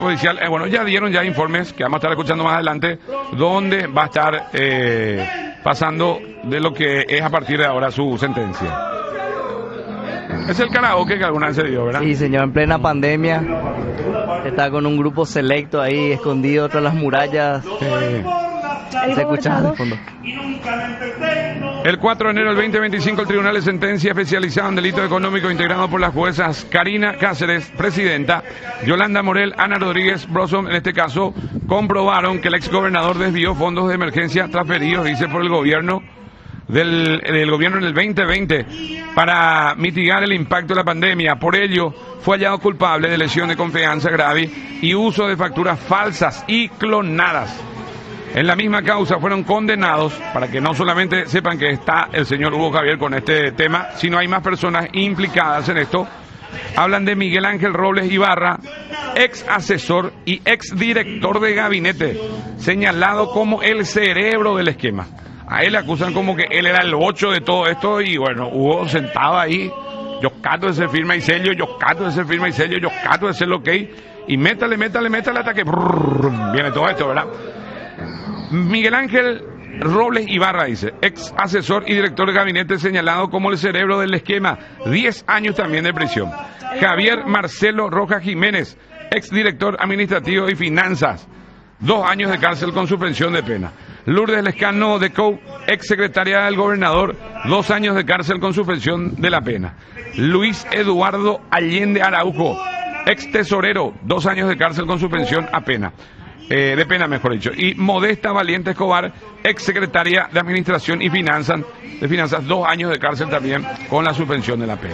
Judicial, bueno, ya dieron ya informes que vamos a estar escuchando más adelante, donde va a estar pasando de lo que es a partir de ahora su sentencia. Es el karaoke que alguna vez se dio, ¿verdad? Sí, señor, en plena pandemia está con un grupo selecto ahí escondido tras las murallas. Se escucha de fondo. El 4 de enero del 2025 el Tribunal de Sentencia Especializado en Delito Económico integrado por las juezas Karina Cáceres, presidenta, Yolanda Morel, Ana Rodríguez Brosom, en este caso, comprobaron que el exgobernador desvió fondos de emergencia transferidos, dice, por el gobierno del gobierno en el 2020 para mitigar el impacto de la pandemia. Por ello, fue hallado culpable de lesión de confianza grave y uso de facturas falsas y clonadas. En la misma causa fueron condenados, para que no solamente sepan que está el señor Hugo Javier con este tema, sino hay más personas implicadas en esto. Hablan de Miguel Ángel Robles Ibarra, ex asesor y ex director de gabinete, señalado como el cerebro del esquema. A él le acusan como que él era el 8 de todo esto y bueno, Hugo sentado ahí, yo cato ese firma y sello, yo cato ese firma y sello, yo cato ese ok, y métale hasta que viene todo esto, ¿verdad? Miguel Ángel Robles Ibarra, dice, ex asesor y director de gabinete señalado como el cerebro del esquema, 10 años también de prisión. Javier Marcelo Rojas Jiménez, ex director administrativo y finanzas, 2 años de cárcel con suspensión de pena. Lourdes Lescano de Cou, ex secretaria del gobernador, 2 años de cárcel con suspensión de la pena. Luis Eduardo Allende Araujo, ex tesorero, 2 años de cárcel con suspensión de pena, mejor dicho. Y Modesta Valiente Escobar, ex secretaria de Administración y Finanzas, 2 años de cárcel también con la suspensión de la pena.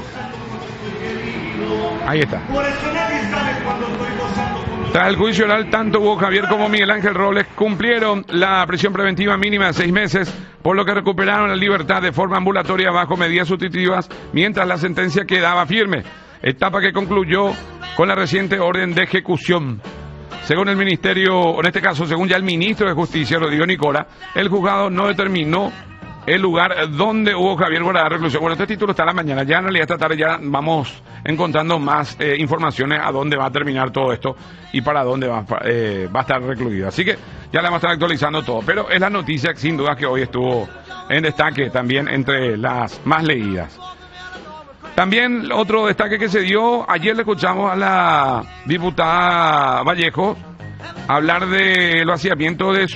Ahí está. Tras el juicio oral, tanto Hugo Javier como Miguel Ángel Robles cumplieron la prisión preventiva mínima de 6 meses, por lo que recuperaron la libertad de forma ambulatoria bajo medidas sustitutivas, mientras la sentencia quedaba firme, etapa que concluyó con la reciente orden de ejecución. Según el ministerio, en este caso, según ya el ministro de Justicia, Rodrigo Nicola, el juzgado no determinó el lugar donde Hugo Javier guardará reclusión. Bueno, este título está en la mañana, ya en realidad esta tarde ya vamos encontrando más informaciones a dónde va a terminar todo esto y para dónde va a estar recluido. Así que ya le vamos a estar actualizando todo, pero es la noticia sin duda que hoy estuvo en destaque también entre las más leídas. También otro destaque que se dio, ayer le escuchamos a la diputada Vallejo hablar del vaciamiento de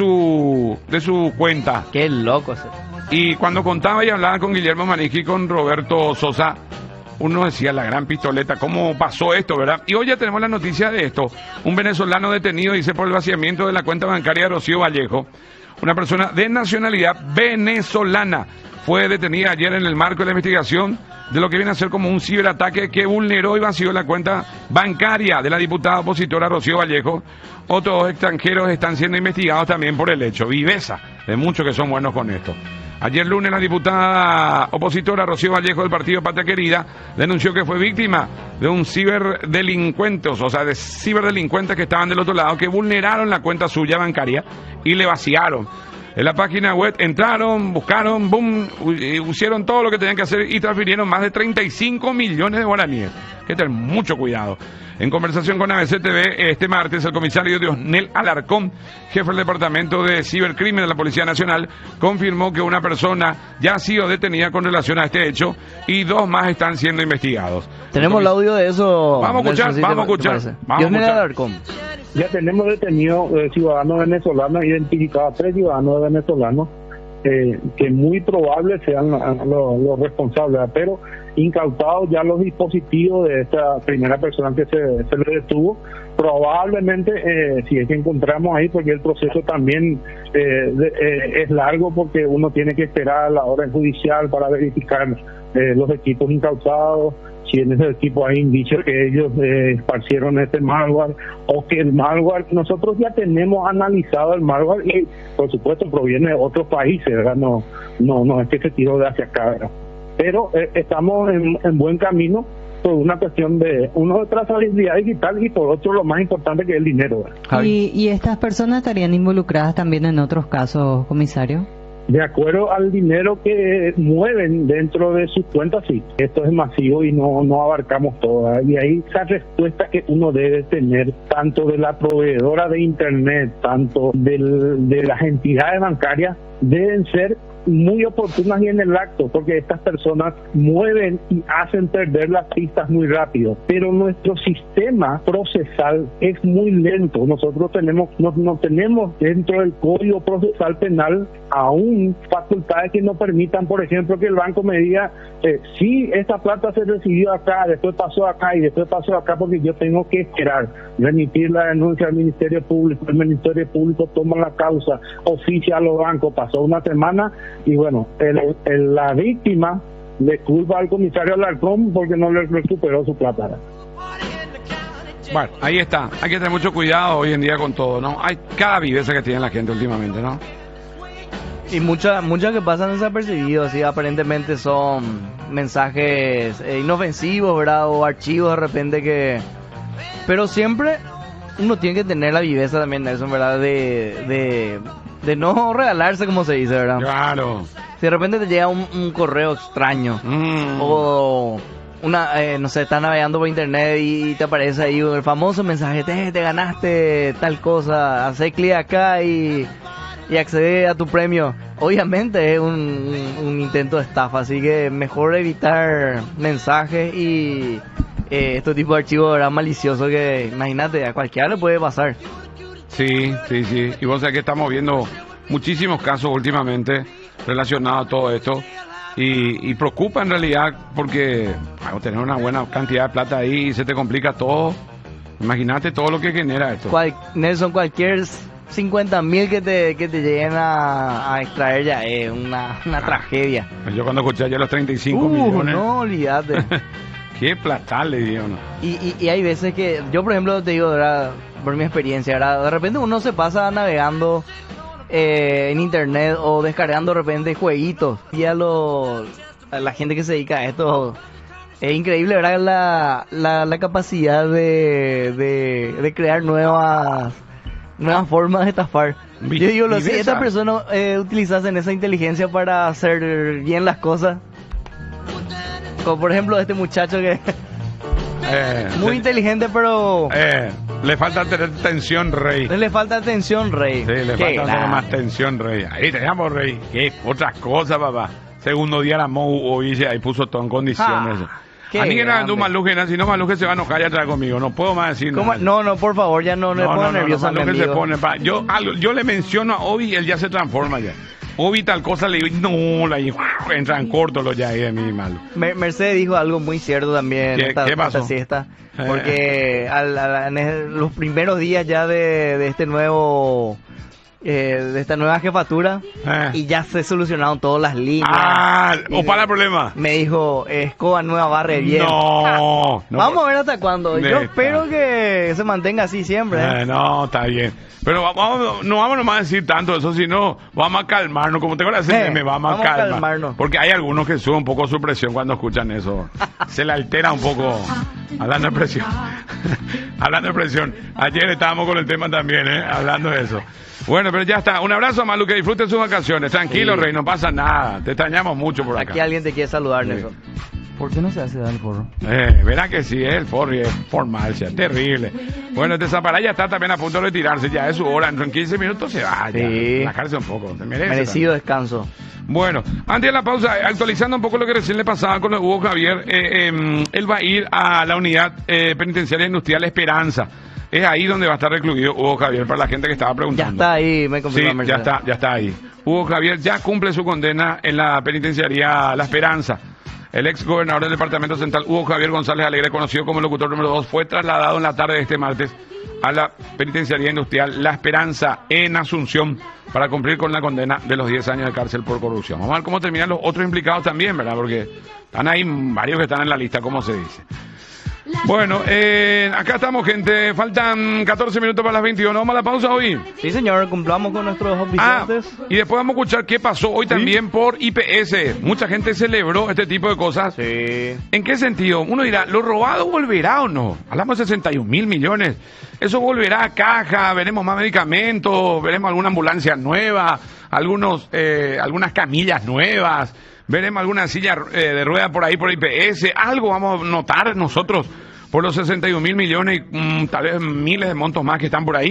su cuenta. Qué loco ese. Y cuando contaba y hablaba con Guillermo Manichi y con Roberto Sosa, uno decía, la gran pistoleta, ¿cómo pasó esto, verdad? Y hoy ya tenemos la noticia de esto. Un venezolano detenido, dice, por el vaciamiento de la cuenta bancaria de Rocío Vallejo. Una persona de nacionalidad venezolana fue detenida ayer en el marco de la investigación de lo que viene a ser como un ciberataque que vulneró y vació la cuenta bancaria de la diputada opositora Rocío Vallejo. Otros extranjeros están siendo investigados también por el hecho. Viveza de muchos que son buenos con esto. Ayer lunes la diputada opositora Rocío Vallejo del partido Patria Querida denunció que fue víctima de un ciberdelincuentes, o sea, de ciberdelincuentes que estaban del otro lado, que vulneraron la cuenta suya bancaria y le vaciaron. En la página web entraron, buscaron, boom, hicieron todo lo que tenían que hacer y transfirieron más de 35 millones de guaraníes. Hay que tener mucho cuidado. En conversación con ABC TV este martes, el comisario Diosnel Alarcón, jefe del Departamento de Cibercrimen de la Policía Nacional, confirmó que una persona ya ha sido detenida con relación a este hecho y 2 más están siendo investigados. Tenemos el audio de eso. Vamos a escuchar. Diosnel Alarcón. Ya tenemos detenidos ciudadanos venezolanos, identificados 3 ciudadanos venezolanos, que muy probable sean los responsables, pero incautados ya los dispositivos de esta primera persona que se le detuvo. Probablemente, si es que encontramos ahí, porque el proceso también es largo, porque uno tiene que esperar a la orden judicial para verificar los equipos incautados, si en ese equipo hay indicios que ellos esparcieron este malware, o que el malware, nosotros ya tenemos analizado el malware y por supuesto proviene de otros países, ¿verdad? No es que se tiró de hacia acá, ¿verdad? Pero estamos en buen camino por una cuestión de trazabilidad digital y por otro lo más importante que es el dinero, ¿verdad? ¿Y estas personas estarían involucradas también en otros casos, comisario? De acuerdo al dinero que mueven dentro de sus cuentas, sí, esto es masivo y no abarcamos todo. Y ahí esa respuesta que uno debe tener, tanto de la proveedora de Internet, tanto de las entidades bancarias, deben ser muy oportunas y en el acto, porque estas personas mueven y hacen perder las pistas muy rápido, pero nuestro sistema procesal es muy lento. Nosotros no tenemos dentro del Código Procesal Penal aún facultades que nos permitan, por ejemplo, que el banco me diga si esta plata se recibió acá, después pasó acá y después pasó acá, porque yo tengo que esperar, remitir la denuncia al Ministerio Público, el Ministerio Público toma la causa, oficia a los bancos, pasó una semana y bueno, la víctima le culpa al comisario Alarcón porque no le recuperó su plata. Bueno, ahí está, hay que tener mucho cuidado hoy en día con todo, ¿no? Hay cada viveza que tiene la gente últimamente, ¿no? Y muchas que pasan desapercibidos, ¿sí? Aparentemente son mensajes inofensivos, ¿verdad? O archivos de repente que... Pero siempre uno tiene que tener la viveza también, Nelson, ¿verdad? De no regalarse, como se dice, ¿verdad? Claro. Si de repente te llega un correo extraño o no sé, estás navegando por internet y te aparece ahí el famoso mensaje, te ganaste tal cosa, hace clic acá y accede a tu premio. Obviamente es un intento de estafa, así que mejor evitar mensajes y este tipo de archivos, ¿verdad? Maliciosos que, imagínate, a cualquiera le puede pasar. Sí. Y vos sabés que estamos viendo muchísimos casos últimamente relacionados a todo esto. Y preocupa en realidad porque tener una buena cantidad de plata ahí y se te complica todo. Imagínate todo lo que genera esto. Nelson, cualquier 50.000 que te lleguen a extraer ya es una tragedia. Yo cuando escuché ya los 35 millones. No, olvídate. Qué plata le dio, ¿no? Y hay veces que, yo por ejemplo te digo, ¿verdad? Por mi experiencia, ¿verdad? De repente uno se pasa navegando en internet o descargando de repente jueguitos. Y a la gente que se dedica a esto, es increíble, ¿verdad? La capacidad de crear nuevas formas de estafar. Yo digo, si estas personas utilizasen esa inteligencia para hacer bien las cosas, como por ejemplo este muchacho que muy inteligente, pero le falta tener tensión, Rey. Le falta atención, Rey. Sí, le falta tener más tensión, Rey. Ahí te llamo, Rey. ¿Qué? Otras cosas, papá. Segundo día la Oye, ahí puso todo en condiciones. A mí que no ando Maluje, si no Maluje se va a enojar y atrás conmigo. No puedo más decir nada. No, por favor, ya no le pongo nervioso. Maluje se pone. Yo le menciono a Obi y él ya se transforma ya. Obi tal cosa le digo, no, entra en corto lo ya ahí de mí, malo. Mercedes dijo algo muy cierto también. ¿Qué pasó? Esta siesta, porque en los primeros días ya de este nuevo... de esta nueva jefatura y ya se solucionaron todas las líneas. ¿O para el problema? Me dijo, escoba nueva barre bien. No. Vamos a ver hasta cuándo. Yo espero que se mantenga así siempre. No, está bien. Pero no vamos nomás a decir tanto eso, sino vamos a calmarnos. Como tengo la CNM, vamos a calmarnos. Porque hay algunos que suben un poco su presión cuando escuchan eso. Se le altera un poco. Hablando de presión. Hablando de presión. Ayer estábamos con el tema también, hablando de eso. Bueno, pero ya está. Un abrazo, Malu, que disfruten sus vacaciones. Tranquilo, Rey, no pasa nada. Te extrañamos mucho por acá. Aquí alguien te quiere saludar, Nelson. ¿Por qué no se hace dar el forro? Verá que sí, el forro es formal, sea terrible. Bueno, este Zapará ya está también a punto de retirarse. Ya es su hora. En 15 minutos se va. Sí. Relajarse un poco. Merecido descanso. Bueno, antes de la pausa, actualizando un poco lo que recién le pasaba con Hugo Javier, él va a ir a la unidad penitenciaria industrial Esperanza. Es ahí donde va a estar recluido Hugo Javier, para la gente que estaba preguntando. Ya está ahí, me confirmó. Sí, ya está ahí. Hugo Javier ya cumple su condena en la penitenciaría La Esperanza. El ex gobernador del departamento central, Hugo Javier González Alegre, conocido como el locutor número 2, fue trasladado en la tarde de este martes a la penitenciaría industrial La Esperanza en Asunción para cumplir con la condena de los 10 años de cárcel por corrupción. Vamos a ver cómo terminan los otros implicados también, ¿verdad? Porque están ahí varios que están en la lista, como se dice. Bueno, acá estamos, gente. Faltan 14 minutos para las 21. ¿Vamos a la pausa hoy? Sí, señor. Cumplamos con nuestros auspiciantes. Y después vamos a escuchar qué pasó hoy también por IPS. Mucha gente celebró este tipo de cosas. Sí. ¿En qué sentido? Uno dirá, ¿lo robado volverá o no? Hablamos de 61.000 millones. ¿Eso volverá a caja? ¿Veremos más medicamentos? ¿Veremos alguna ambulancia nueva? algunas camillas nuevas, veremos alguna silla de rueda por ahí por IPS, algo vamos a notar nosotros por los 61.000 millones y tal vez miles de montos más que están por ahí.